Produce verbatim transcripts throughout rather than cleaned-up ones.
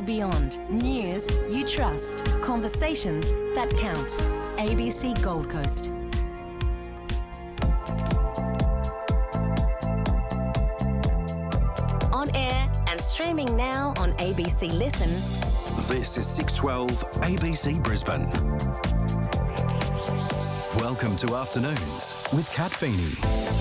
well beyond. News you trust. Conversations that count. A B C Gold Coast. On air and streaming now on A B C Listen. This is six twelve A B C Brisbane. Welcome to Afternoons with Kat Feeney.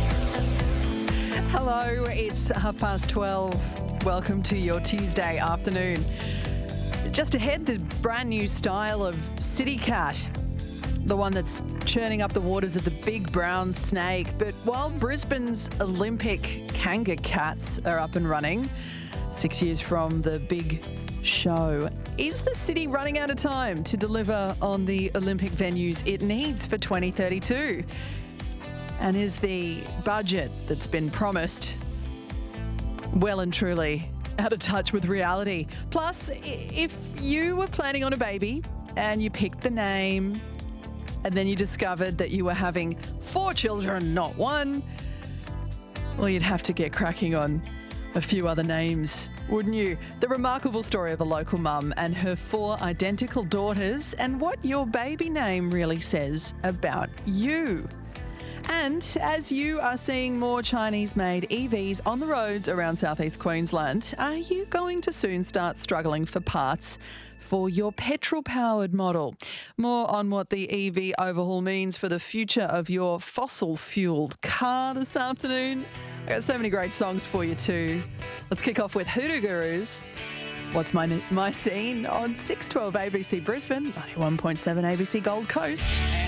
Hello, it's half past twelve. Welcome to your Tuesday afternoon. Just ahead, the brand new style of City Cat, the one that's churning up the waters of the big brown snake. But while Brisbane's Olympic Kanga Cats are up and running, six years from the big show, is the city running out of time to deliver on the Olympic venues it needs for twenty thirty-two? And is the budget that's been promised well and truly out of touch with reality? Plus, if you were planning on a baby and you picked the name and then you discovered that you were having four children, not one, well, you'd have to get cracking on a few other names, wouldn't you? The remarkable story of a local mum and her four identical daughters, and what your baby name really says about you. And as you are seeing more Chinese-made E Vs on the roads around southeast Queensland, are you going to soon start struggling for parts for your petrol-powered model? More on what the E V overhaul means for the future of your fossil-fuelled car this afternoon. I got so many great songs for you too. Let's kick off with Hoodoo Gurus. What's my my scene on six twelve A B C Brisbane, ninety-one point seven A B C Gold Coast.